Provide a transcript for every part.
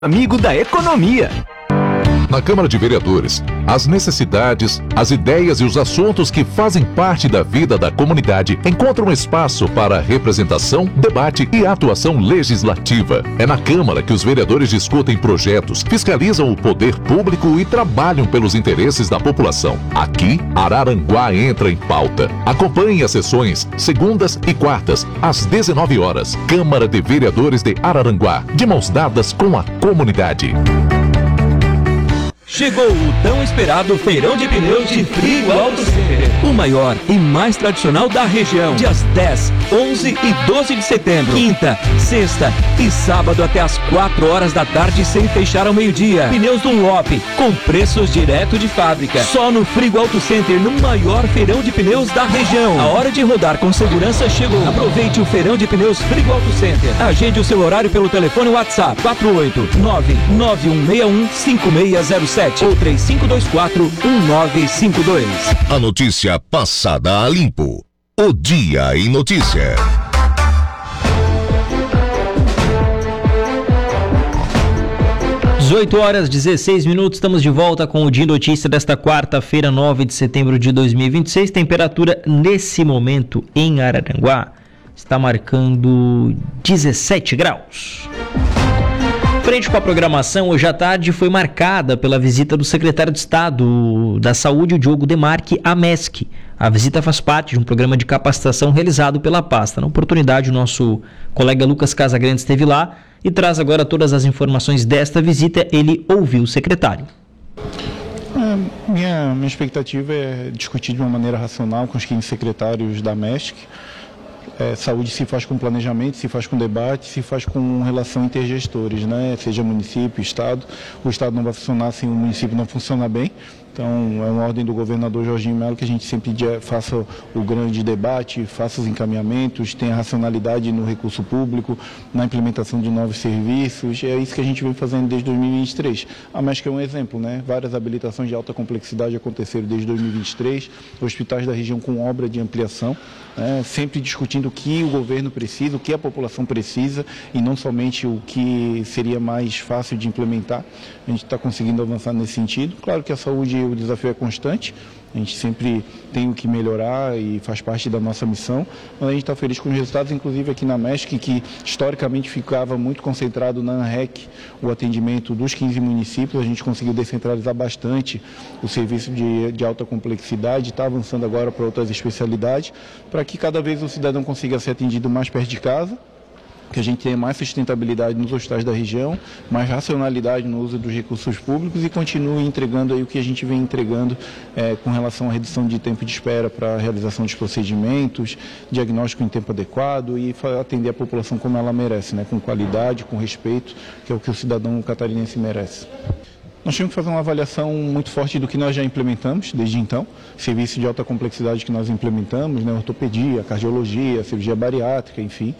Amigo da economia. Na Câmara de Vereadores, as necessidades, as ideias e os assuntos que fazem parte da vida da comunidade encontram espaço para representação, debate e atuação legislativa. É na Câmara que os vereadores discutem projetos, fiscalizam o poder público e trabalham pelos interesses da população. Aqui, Araranguá entra em pauta. Acompanhe as sessões segundas e quartas, às 19 horas. Câmara de Vereadores de Araranguá, de mãos dadas com a comunidade. Chegou o tão esperado Feirão de Pneus de Frigo Auto Center, o maior e mais tradicional da região. Dias 10, 11 e 12 de setembro, quinta, sexta e sábado até às 4 horas da tarde sem fechar ao meio-dia. Pneus Dunlop com preços direto de fábrica. Só no Frigo Auto Center, no maior feirão de pneus da região. A hora de rodar com segurança chegou. Aproveite o Feirão de Pneus Frigo Auto Center. Agende o seu horário pelo telefone WhatsApp 489-9151-5607 ou 3524-1952. A notícia passada a limpo. O Dia em Notícia. Horas 16 minutos, estamos de volta com o Dia em Notícia desta quarta-feira, 9 de setembro de 2026. Temperatura nesse momento em Araranguá está marcando 17 graus. Frente com a programação, hoje à tarde foi marcada pela visita do secretário de Estado da Saúde, o Diogo Demarque, à MESC. A visita faz parte de um programa de capacitação realizado pela pasta. Na oportunidade, o nosso colega Lucas Casagrande esteve lá e traz agora todas as informações desta visita. Ele ouviu o secretário. Minha expectativa é discutir de uma maneira racional com os 15 secretários da MESC. Saúde se faz com planejamento, se faz com debate, se faz com relação intergestores, né? Seja município, Estado. O Estado não vai funcionar se o município não funcionar bem. Então, é uma ordem do governador Jorginho Melo que a gente sempre faça o grande debate, faça os encaminhamentos, tenha racionalidade no recurso público, na implementação de novos serviços. É isso que a gente vem fazendo desde 2023. A MESC é um exemplo, né? Várias habilitações de alta complexidade aconteceram desde 2023, hospitais da região com obra de ampliação, sempre discutindo o que o governo precisa, o que a população precisa e não somente o que seria mais fácil de implementar. A gente está conseguindo avançar nesse sentido. Claro que a saúde, o desafio é constante, a gente sempre tem o que melhorar e faz parte da nossa missão, mas a gente está feliz com os resultados, inclusive aqui na MESC, que historicamente ficava muito concentrado na ANREC, o atendimento dos 15 municípios, a gente conseguiu descentralizar bastante o serviço de alta complexidade, está avançando agora para outras especialidades, para que cada vez o cidadão consiga ser atendido mais perto de casa, que a gente tenha mais sustentabilidade nos hospitais da região, mais racionalidade no uso dos recursos públicos e continue entregando aí o que a gente vem entregando com relação à redução de tempo de espera para a realização dos procedimentos, diagnóstico em tempo adequado e atender a população como ela merece, né? Com qualidade, com respeito, que é o que o cidadão catarinense merece. Nós tínhamos que fazer uma avaliação muito forte do que nós já implementamos desde então, serviços de alta complexidade que nós implementamos, né, ortopedia, cardiologia, cirurgia bariátrica, enfim.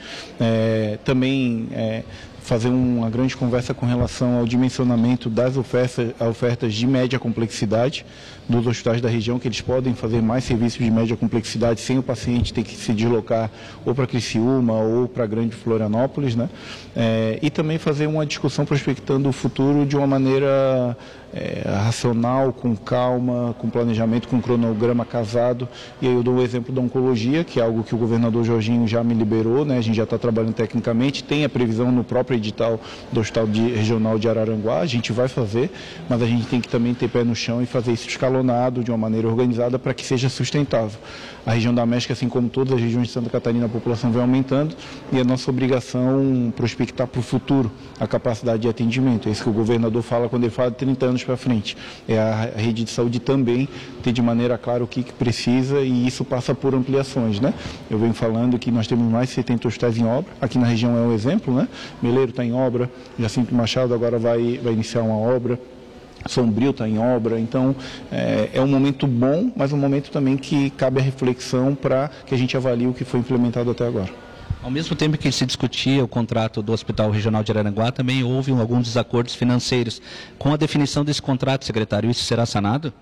Também fazer uma grande conversa com relação ao dimensionamento das ofertas de média complexidade dos hospitais da região, que eles podem fazer mais serviços de média complexidade sem o paciente ter que se deslocar ou para Criciúma ou para Grande Florianópolis, né? E também fazer uma discussão prospectando o futuro de uma maneira racional, com calma, com planejamento, com cronograma casado. E aí eu dou o exemplo da oncologia, que é algo que o governador Jorginho já me liberou, né? A gente já está trabalhando tecnicamente, tem a previsão no próprio edital do Hospital Regional de Araranguá, a gente vai fazer, mas a gente tem que também ter pé no chão e fazer isso escalonado, de uma maneira organizada, para que seja sustentável. A região da MESC, assim como todas as regiões de Santa Catarina, a população vem aumentando e é nossa obrigação prospectar para o futuro a capacidade de atendimento. É isso que o governador fala quando ele fala de 30 anos para frente. É a rede de saúde também ter de maneira clara o que precisa e isso passa por ampliações, né? Eu venho falando que nós temos mais de 70 hospitais em obra, aqui na região é um exemplo, né? Meleiro está em obra, Jacinto Machado agora vai iniciar uma obra, Sombrio está em obra, então é um momento bom, mas um momento também que cabe a reflexão para que a gente avalie o que foi implementado até agora. Ao mesmo tempo que se discutia o contrato do Hospital Regional de Araranguá, também houve alguns desacordos financeiros. Com a definição desse contrato, secretário, isso será sanado?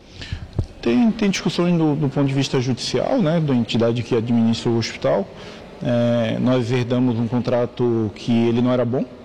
Tem discussões do ponto de vista judicial, né, da entidade que administra o hospital. Nós herdamos um contrato que ele não era bom.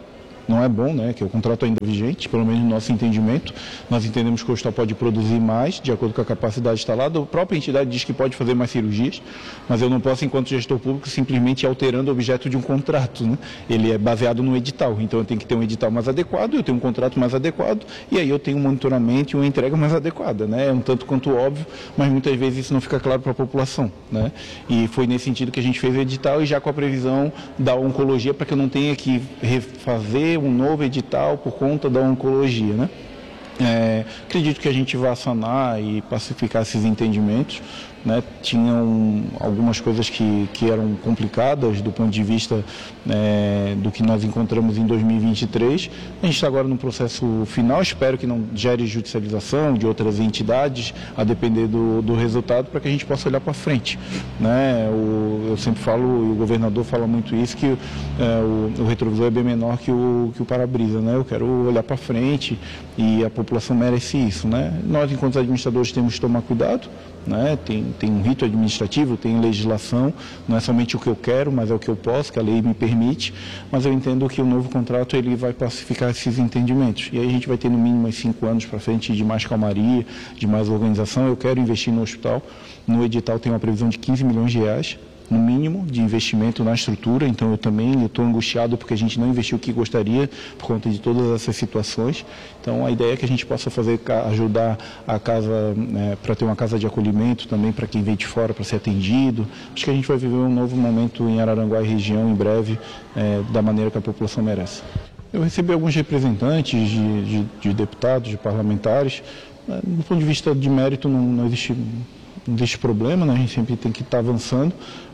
não é bom, né, que é o contrato ainda vigente, pelo menos no nosso entendimento. Nós entendemos que o hospital pode produzir mais, de acordo com a capacidade instalada. A própria entidade diz que pode fazer mais cirurgias, mas eu não posso, enquanto gestor público, simplesmente ir alterando o objeto de um contrato, né? Ele é baseado no edital, então eu tenho que ter um edital mais adequado, eu tenho um contrato mais adequado, e aí eu tenho um monitoramento e uma entrega mais adequada, né? É um tanto quanto óbvio, mas muitas vezes isso não fica claro para a população, né? E foi nesse sentido que a gente fez o edital, e já com a previsão da oncologia, para que eu não tenha que refazer um novo edital por conta da oncologia, né? Acredito que a gente vai sanar e pacificar esses entendimentos, né? Tinham algumas coisas que eram complicadas do ponto de vista do que nós encontramos em 2023. A gente está agora no processo final, espero que não gere judicialização de outras entidades, a depender do resultado, para que a gente possa olhar para frente, né? Eu sempre falo, e o governador fala muito isso, que o retrovisor é bem menor que o para-brisa, né? Eu quero olhar para frente e a população merece isso, né? Nós, enquanto administradores, temos que tomar cuidado, né? Tem um rito administrativo, tem legislação, não é somente o que eu quero, mas é o que eu posso, que a lei me permite, mas eu entendo que o novo contrato ele vai pacificar esses entendimentos. E aí a gente vai ter no mínimo mais 5 anos para frente de mais calmaria, de mais organização. Eu quero investir no hospital. No edital tem uma previsão de 15 milhões de reais, no mínimo, de investimento na estrutura, então eu estou angustiado porque a gente não investiu o que gostaria por conta de todas essas situações. Então a ideia é que a gente possa ajudar a casa, para ter uma casa de acolhimento também para quem vem de fora para ser atendido. Acho que a gente vai viver um novo momento em Araranguá e região em breve, da maneira que a população merece. Eu recebi alguns representantes de deputados, de parlamentares. Do ponto de vista de mérito não existe problema, né? A gente sempre tem que estar avançando.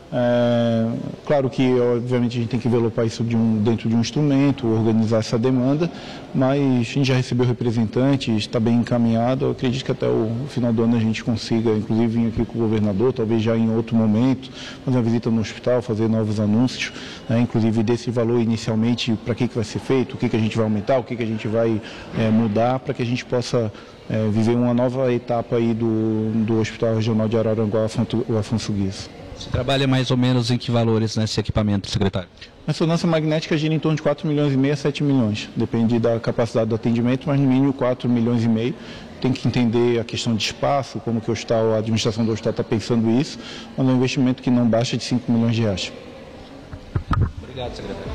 Claro que, obviamente, a gente tem que envelopar isso dentro de um instrumento, organizar essa demanda, mas a gente já recebeu representantes, está bem encaminhado. Eu acredito que até o final do ano a gente consiga, inclusive, vir aqui com o governador, talvez já em outro momento, fazer uma visita no hospital, fazer novos anúncios, né? Inclusive desse valor inicialmente, para que vai ser feito, o que a gente vai aumentar, o que a gente vai mudar, para que a gente possa viver uma nova etapa aí do Hospital Regional de Araranguá, o Afonso Guiz. Você trabalha mais ou menos em que valores nesse equipamento, secretário? A ressonância magnética gira em torno de 4 milhões e meio a 7 milhões. Depende da capacidade do atendimento, mas no mínimo 4 milhões e meio. Tem que entender a questão de espaço, como que a administração do hospital está pensando isso, mas é um investimento que não baixa de 5 milhões de reais. Obrigado, secretário.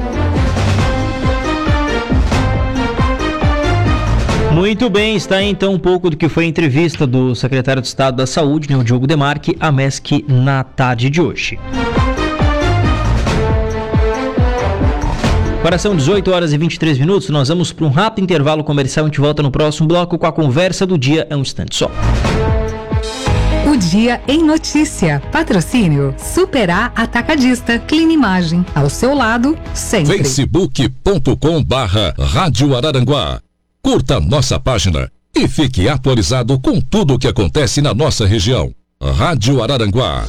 Muito bem, está aí então um pouco do que foi a entrevista do secretário de Estado da Saúde, o Diogo Demarque, à MESC na tarde de hoje. Agora são 18 horas e 23 minutos, nós vamos para um rápido intervalo comercial, a gente volta no próximo bloco com a conversa do dia, é um instante só. O Dia em Notícia. Patrocínio Super A Atacadista. Clinimagem. Ao seu lado, sempre. facebook.com/Rádio Araranguá. Curta nossa página e fique atualizado com tudo o que acontece na nossa região. Rádio Araranguá.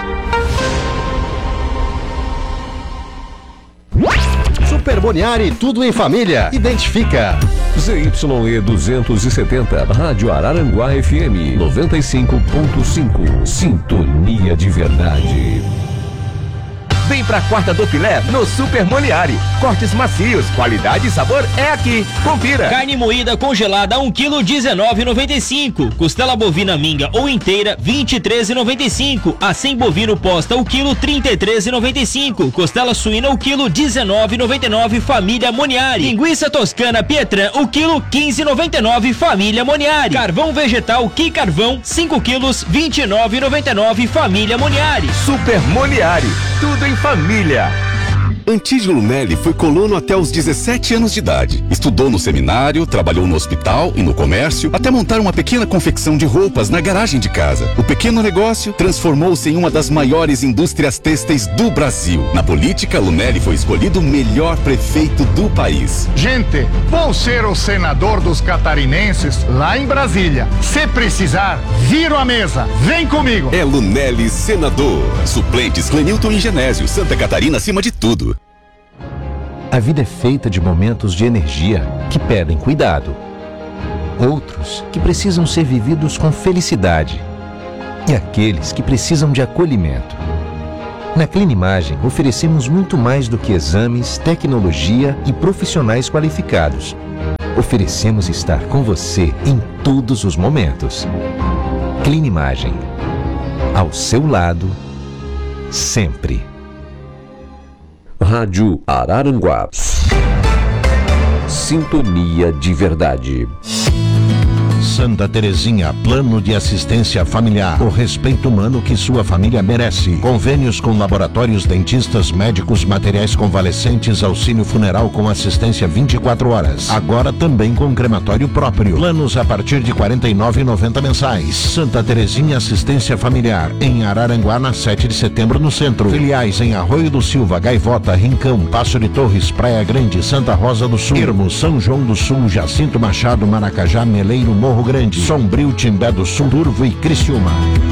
Super Boniari, tudo em família. Identifica. ZYE 270, Rádio Araranguá FM 95.5. Sintonia de verdade. Vem pra quarta do filé no Super Moniari. Cortes macios, qualidade e sabor é aqui. Confira. Carne moída congelada 1 kg 19,95. Costela bovina minga ou inteira 23,95. Acém bovino posta o quilo 33,95. Costela suína o quilo 19,99. Família Moniari. Linguiça toscana Pietran o quilo 15,99. Família Moniari. Carvão vegetal Que Carvão 5 quilos 29,99. Família Moniari. Super Moniari. Tudo em família. Antídio Lunelli foi colono até os 17 anos de idade. Estudou no seminário, trabalhou no hospital e no comércio, até montar uma pequena confecção de roupas na garagem de casa. O pequeno negócio transformou-se em uma das maiores indústrias têxteis do Brasil. Na política, Lunelli foi escolhido o melhor prefeito do país. Gente, vou ser o senador dos catarinenses lá em Brasília. Se precisar, viro a mesa. Vem comigo. É Lunelli senador. Suplentes Clenilton e Genésio. Santa Catarina acima de tudo. A vida é feita de momentos de energia que pedem cuidado. Outros que precisam ser vividos com felicidade. E aqueles que precisam de acolhimento. Na Clinimagem, oferecemos muito mais do que exames, tecnologia e profissionais qualificados. Oferecemos estar com você em todos os momentos. Clinimagem. Ao seu lado, sempre. Rádio Araranguá. Sintonia de verdade. Santa Terezinha, plano de assistência familiar. O respeito humano que sua família merece. Convênios com laboratórios, dentistas, médicos, materiais convalescentes, auxílio funeral com assistência 24 horas. Agora também com crematório próprio. Planos a partir de R$ 49,90 mensais. Santa Terezinha Assistência Familiar. Em Araranguá, na 7 de setembro, no centro. Filiais em Arroio do Silva, Gaivota, Rincão, Passo de Torres, Praia Grande, Santa Rosa do Sul, Irmo, São João do Sul, Jacinto Machado, Maracajá, Meleiro, Morro Grande, Sombrio, Timbé do Sul, Turvo e Criciúma.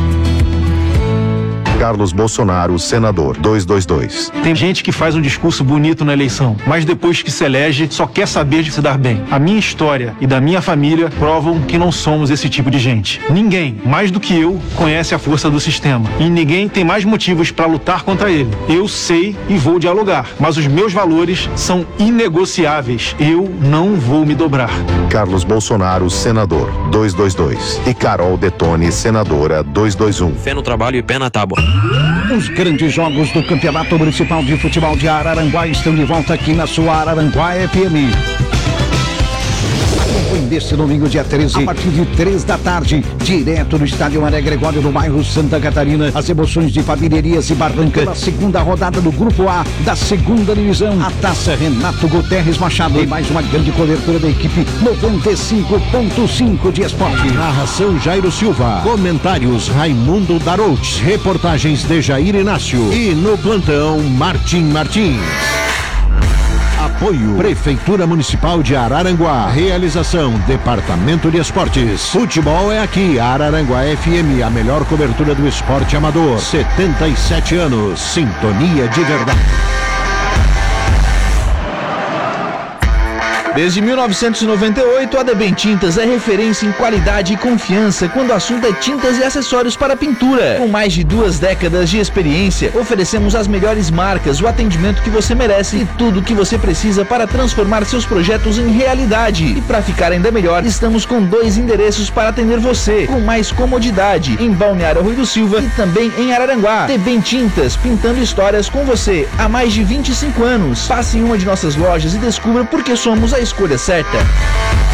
Carlos Bolsonaro, senador, 222. Tem gente que faz um discurso bonito na eleição, mas depois que se elege, só quer saber de se dar bem. A minha história e da minha família provam que não somos esse tipo de gente. Ninguém, mais do que eu, conhece a força do sistema. E ninguém tem mais motivos para lutar contra ele. Eu sei e vou dialogar, mas os meus valores são inegociáveis. Eu não vou me dobrar. Carlos Bolsonaro, senador, 222. E Carol Detone, senadora, 221. Fé no trabalho e pé na tábua. Os grandes jogos do Campeonato Municipal de Futebol de Araranguá estão de volta aqui na sua Araranguá FM. Neste domingo, dia 13, a partir de 3 da tarde, direto no Estádio Maria Gregório, no bairro Santa Catarina, as emoções de Famílias e Barranca, na segunda rodada do Grupo A da segunda divisão, a Taça Renato Guterres Machado e mais uma grande cobertura da equipe 95.5 de esporte. Narração Jairo Silva, comentários Raimundo Darouch, reportagens de Jair Inácio e no plantão Martim Martins. Apoio Prefeitura Municipal de Araranguá. Realização Departamento de Esportes. Futebol é aqui. Araranguá FM, a melhor cobertura do esporte amador. 77 anos. Sintonia de verdade. Desde 1998, a Debem Tintas é referência em qualidade e confiança quando o assunto é tintas e acessórios para pintura. Com mais de 2 décadas de experiência, oferecemos as melhores marcas, o atendimento que você merece e tudo o que você precisa para transformar seus projetos em realidade. E para ficar ainda melhor, estamos com 2 endereços para atender você, com mais comodidade, em Balneário Arroio do Silva e também em Araranguá. Debem Tintas, pintando histórias com você há mais de 25 anos. Passe em uma de nossas lojas e descubra por que somos a escolha certa.